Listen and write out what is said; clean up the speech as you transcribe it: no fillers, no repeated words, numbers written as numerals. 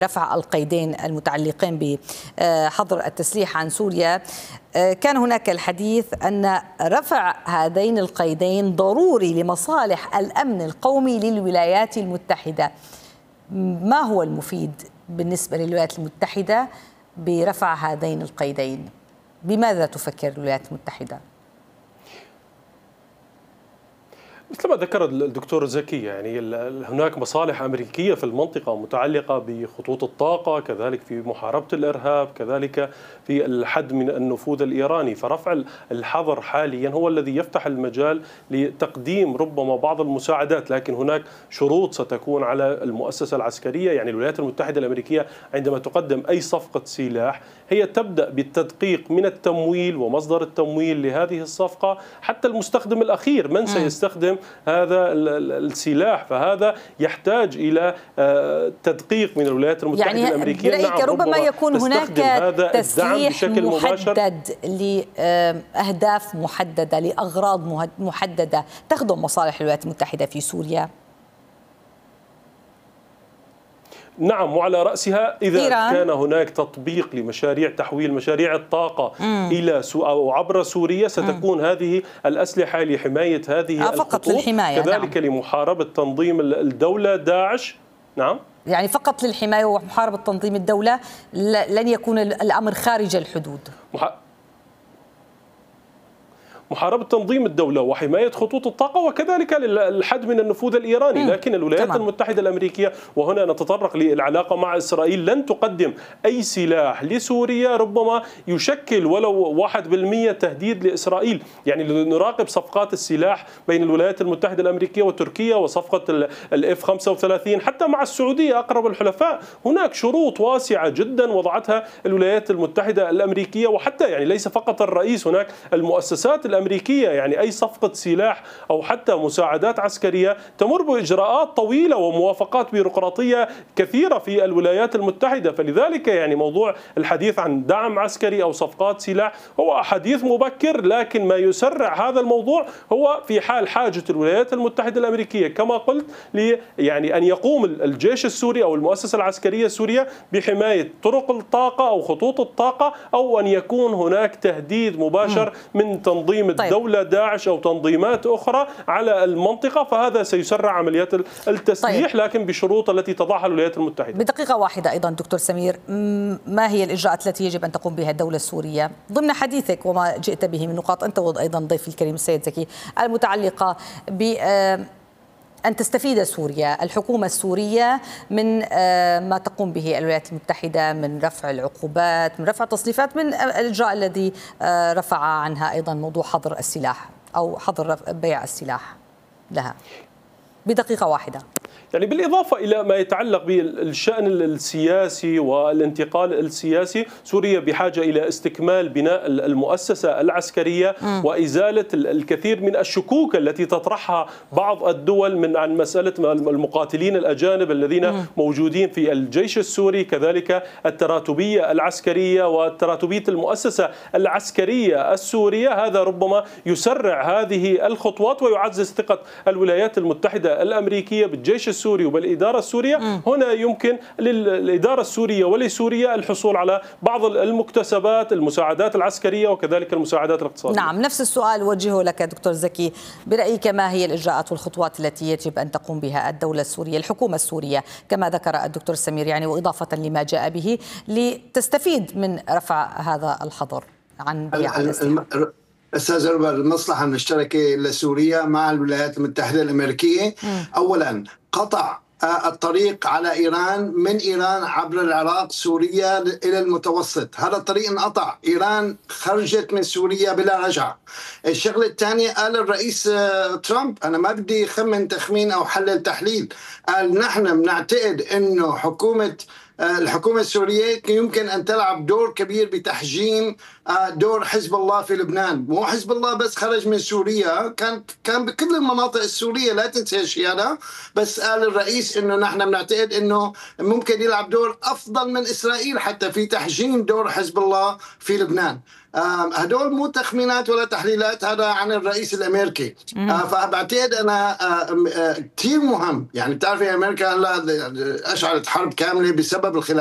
رفع القيدين المتعلقين بحظر التسليح عن سوريا، كان هناك الحديث أن رفع هذين القيدين ضروري لمصالح الأمن القومي للولايات المتحدة. ما هو المفيد بالنسبة للولايات المتحدة برفع هذين القيدين؟ بماذا تفكر الولايات المتحدة؟ مثل ما ذكر الدكتور زكي، يعني هناك مصالح أمريكية في المنطقة متعلقة بخطوط الطاقة، كذلك في محاربة الإرهاب، كذلك في الحد من النفوذ الإيراني. فرفع الحظر حاليا هو الذي يفتح المجال لتقديم ربما بعض المساعدات، لكن هناك شروط ستكون على المؤسسة العسكرية. يعني الولايات المتحدة الأمريكية عندما تقدم أي صفقة سلاح هي تبدأ بالتدقيق من التمويل ومصدر التمويل لهذه الصفقة حتى المستخدم الأخير، من سيستخدم هذا السلاح. فهذا يحتاج إلى تدقيق من الولايات المتحدة يعني الأمريكية. برأيك ربما يكون هناك تسليح محدد لأهداف محددة، لأغراض محددة تخدم مصالح الولايات المتحدة في سوريا؟ نعم، وعلى رأسها إذا إيران. كان هناك تطبيق لمشاريع تحويل مشاريع الطاقة إلى أو عبر سوريا، ستكون هذه الأسلحة لحماية هذه فقط للحماية، كذلك نعم. لمحاربة تنظيم الدولة داعش. نعم، يعني فقط للحماية ومحاربة تنظيم الدولة، لن يكون الأمر خارج الحدود. محاربة تنظيم الدولة وحماية خطوط الطاقة وكذلك الحد من النفوذ الإيراني. لكن الولايات المتحدة الأمريكية، وهنا نتطرق للعلاقة مع إسرائيل، لن تقدم أي سلاح لسوريا ربما يشكل ولو 1% تهديد لإسرائيل. يعني نراقب صفقات السلاح بين الولايات المتحدة الأمريكية وتركيا وصفقة الF-35 حتى مع السعودية أقرب الحلفاء، هناك شروط واسعة جدا وضعتها الولايات المتحدة الأمريكية. وحتى يعني ليس فقط الرئيس، هناك المؤسسات الأمريكية. يعني أي صفقة سلاح أو حتى مساعدات عسكرية تمر بإجراءات طويلة وموافقات بيروقراطية كثيرة في الولايات المتحدة. فلذلك يعني موضوع الحديث عن دعم عسكري أو صفقات سلاح هو حديث مبكر، لكن ما يسرع هذا الموضوع هو في حال حاجة الولايات المتحدة الأمريكية كما قلت يعني أن يقوم الجيش السوري أو المؤسسة العسكرية السورية بحماية طرق الطاقة أو خطوط الطاقة، أو أن يكون هناك تهديد مباشر من تنظيم الدولة داعش أو تنظيمات أخرى على المنطقة. فهذا سيسرع عمليات التسليح، لكن بشروط التي تضعها الولايات المتحدة. بدقيقة واحدة أيضا دكتور سمير، ما هي الإجراءات التي يجب أن تقوم بها الدولة السورية ضمن حديثك وما جئت به من نقاط أنت وأيضا ضيفي الكريم السيد زكي المتعلقة ب أن تستفيد سوريا، الحكومة السورية من ما تقوم به الولايات المتحدة من رفع العقوبات، من رفع التصنيفات، من الإجراء الذي رفع عنها أيضا موضوع حظر السلاح أو حظر بيع السلاح لها؟ بدقيقة واحدة. يعني بالإضافة إلى ما يتعلق بالشأن السياسي والانتقال السياسي، سوريا بحاجة إلى استكمال بناء المؤسسة العسكرية وإزالة الكثير من الشكوك التي تطرحها بعض الدول عن مسألة المقاتلين الأجانب الذين موجودين في الجيش السوري، كذلك التراتبية العسكرية وتراتبية المؤسسة العسكرية السورية. هذا ربما يسرع هذه الخطوات ويعزز ثقة الولايات المتحدة الأمريكية بالجيش السوري وبالإدارة السورية. هنا يمكن للإدارة السورية ولسوريا الحصول على بعض المكتسبات، المساعدات العسكرية وكذلك المساعدات الاقتصادية. نعم، نفس السؤال وجهه لك دكتور زكي، برأيك ما هي الإجراءات والخطوات التي يجب أن تقوم بها الدولة السورية، الحكومة السورية كما ذكر الدكتور سمير، يعني وإضافة لما جاء به لتستفيد من رفع هذا الحظر عن بيع الأسلحة؟ أستاذ ربا، المصلحة المشتركة لسوريا مع الولايات المتحدة الأمريكية أولا قطع الطريق على إيران من إيران عبر العراق سوريا إلى المتوسط. هذا الطريق انقطع، إيران خرجت من سوريا بلا رجعة. الشغلة الثانية، قال الرئيس ترامب، أنا ما بدي خمن تخمين أو حلل تحليل، قال نحن بنعتقد أنه الحكومة السورية يمكن أن تلعب دور كبير بتحجيم دور حزب الله في لبنان. مو حزب الله بس خرج من سوريا، كان بكل المناطق السورية، لا تنسى الشيء هذا. بس قال الرئيس إنه نحن بنعتقد إنه ممكن يلعب دور أفضل من إسرائيل حتى في تحجيم دور حزب الله في لبنان. هدول مو تخمينات ولا تحليلات، هذا عن الرئيس الأمريكي. فبعتقد أنا كثير مهم، يعني بتعرفي أمريكا هلا أشعلت حرب كاملة بسبب الخلاف